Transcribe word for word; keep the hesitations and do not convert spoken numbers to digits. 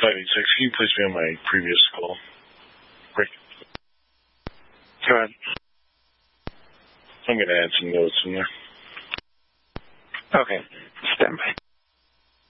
five eight six, can you place me on my previous call? Rick. Go ahead. I'm going to add some notes in there. Okay. Stand by.